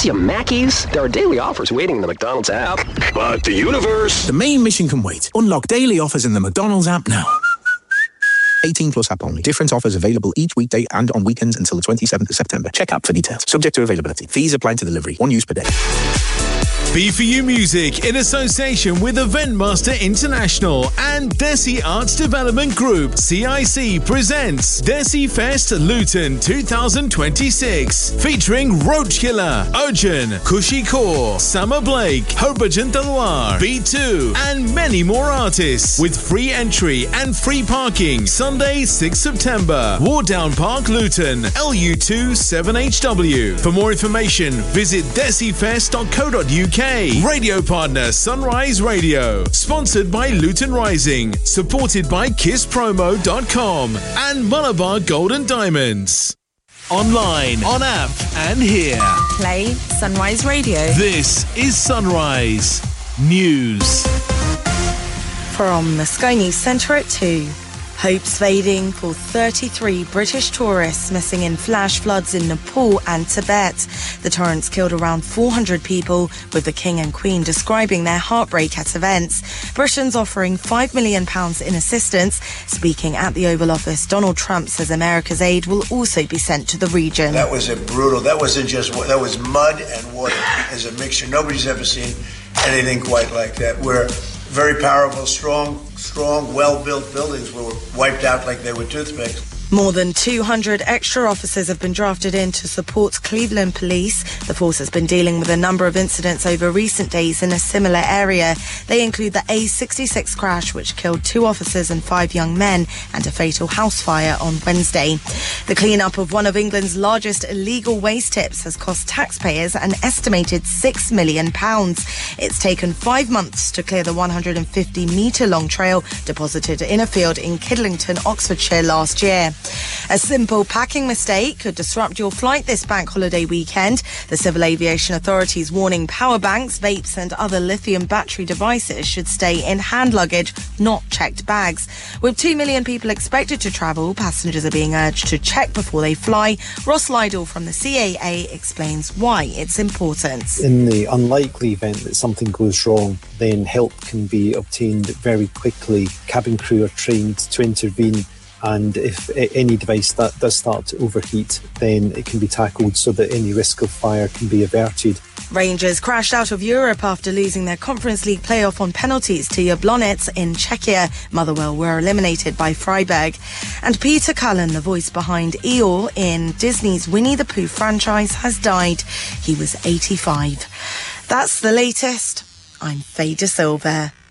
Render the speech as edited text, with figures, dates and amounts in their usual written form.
Fancy a Mackey's? There are daily offers waiting in the McDonald's app. But the universe? The main mission can wait. Unlock daily offers in the McDonald's app now. 18 plus app only. Different offers available each weekday and on weekends until the 27th of September. Check app for details. Subject to availability. Fees apply to delivery. One use per day. B4U Music in association with Eventmaster International and Desi Arts Development Group CIC presents Desi Fest Luton 2026 featuring Roachkiller, Urgent, Kushi Kaur, Summer Blake, Harbhajan Talwar, B2 and many more artists with free entry and free parking. Sunday 6 September, Wardown Park, Luton, LU2 7HW. For more information, visit desifest.co.uk. Radio partner Sunrise Radio. Sponsored by Luton Rising. Supported by KissPromo.com and Malabar Golden Diamonds. Online, on app and here. Play Sunrise Radio. This is Sunrise News. From the Sky News Centre at 2. Hopes fading for 33 British tourists missing in flash floods in Nepal and Tibet. The torrents killed around 400 people, with the King and Queen describing their heartbreak at events. Britain's offering £5 million in assistance. Speaking at the Oval Office, Donald Trump says America's aid will also be sent to the region. That was that wasn't just, that was mud and water as a mixture. Nobody's ever seen anything quite like that. We're very powerful, strong, well-built buildings were wiped out like they were toothpicks. More than 200 extra officers have been drafted in to support Cleveland Police. The force has been dealing with a number of incidents over recent days in a similar area. They include the A66 crash, which killed 2 officers and 5 young men, and a fatal house fire on Wednesday. The clean-up of one of England's largest illegal waste tips has cost taxpayers an estimated £6 million. It's taken 5 months to clear the 150-metre-long trail deposited in a field in Kidlington, Oxfordshire last year. A simple packing mistake could disrupt your flight this bank holiday weekend. The Civil Aviation Authority's warning power banks, vapes and other lithium battery devices should stay in hand luggage, not checked bags. With 2 million people expected to travel, passengers are being urged to check before they fly. Ross Lydall from the CAA explains why it's important. In the unlikely event that something goes wrong, then help can be obtained very quickly. Cabin crew are trained to intervene, and if any device that does start to overheat, then it can be tackled so that any risk of fire can be averted. Rangers crashed out of Europe after losing their Conference League playoff on penalties to Jablonec in Czechia. Motherwell were eliminated by Freiburg. And Peter Cullen, the voice behind Eeyore in Disney's Winnie the Pooh franchise, has died. He was 85. That's the latest. I'm Faye De Silva.